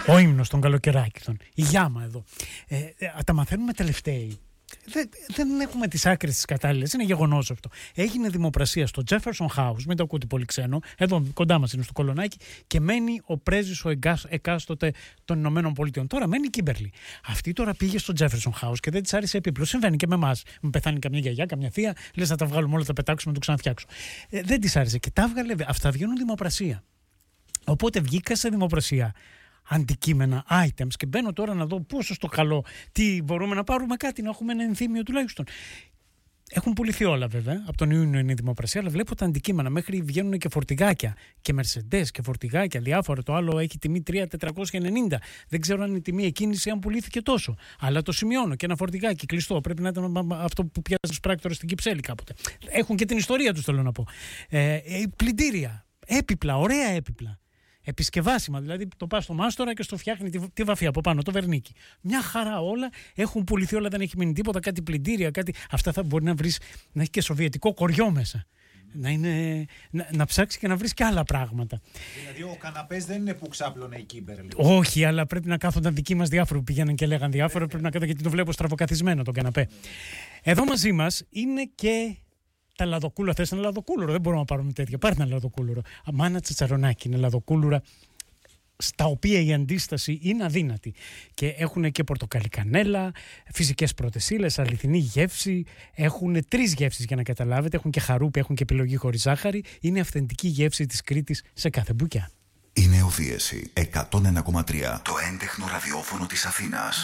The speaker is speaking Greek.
Ο ύμνος των Καλοκαιράκηδων. Η Γιάμα εδώ. Τα μαθαίνουμε τελευταίοι. Δεν έχουμε τις άκρες τις κατάλληλες. Είναι γεγονός αυτό. Έγινε δημοπρασία στο Jefferson House, μην το ακούτε πολύ ξένο, εδώ κοντά μας είναι στο Κολονάκι, και μένει ο πρέσβης ο εκάστοτε των Ηνωμένων Πολιτειών. Τώρα μένει η Κίμπερλι. Αυτή τώρα πήγε στο Jefferson House και δεν της άρεσε επίπλο. Συμβαίνει και με εμάς. Μου πεθάνει καμιά γιαγιά, καμιά θεία, λες να τα βγάλουμε όλα, τα πετάξουμε, να το ξαναφτιάξουμε. Δεν της άρεσε και τα έβγαλε. Αυτά βγαίνουν δημοπρασία. Οπότε βγήκα σε δημοπρασία αντικείμενα, items, και μπαίνω τώρα να δω πόσο στο καλό, τι μπορούμε να πάρουμε, κάτι να έχουμε ένα ενθύμιο τουλάχιστον. Έχουν πουληθεί όλα βέβαια, από τον Ιούνιο είναι η δημοπρασία, αλλά βλέπω τα αντικείμενα, μέχρι βγαίνουν και φορτηγάκια και Mercedes και φορτηγάκια διάφορα. Το άλλο έχει τιμή 3.490. Δεν ξέρω αν η τιμή εκκίνηση αν πουλήθηκε τόσο, αλλά το σημειώνω. Και ένα φορτηγάκι κλειστό, πρέπει να ήταν αυτό που πιάζει τους πράκτορες στην Κυψέλη κάποτε. Έχουν και την ιστορία τους, θέλω να πω. Πλυντήρια, έπιπλα, ωραία έπιπλα. Επισκευάσιμα, δηλαδή το πας στο μάστορα και στο φτιάχνει τη βαφή από πάνω, το βερνίκι. Μια χαρά όλα, έχουν πουληθεί όλα, δεν έχει μείνει τίποτα, κάτι πλυντήρια, κάτι. Αυτά θα μπορεί να βρεις, να έχει και σοβιετικό κοριό μέσα. Να ψάξεις και να βρεις και άλλα πράγματα. Δηλαδή ο καναπές δεν είναι που ξάπλωνε η Κίμπερλι. Όχι, αλλά πρέπει να κάθονταν δικοί μας διάφοροι που πήγαιναν και λέγαν διάφορα, πρέπει να κάθονται, γιατί το βλέπω στραβοκαθισμένο τον καναπέ. Εδώ μαζί μας είναι και τα λαδοκούλουρα. Θες ένα λαδοκούλουρο? Δεν μπορούμε να πάρουμε τέτοια. Πάρε ένα λαδοκούλουρο. Μάνα Τσατσαρονάκη είναι λαδοκούλουρα, στα οποία η αντίσταση είναι αδύνατη. Και έχουν και πορτοκαλί κανέλα, φυσικές πρώτες ύλες, αληθινή γεύση. Έχουν 3 γεύσεις για να καταλάβετε. Έχουν και χαρούπι, έχουν και επιλογή χωρίς ζάχαρη. Είναι αυθεντική γεύση της Κρήτης σε κάθε μπουκιά. Η Νεοδίεση 101,3. Το έντεχνο ραδιόφωνο της Αθήνας.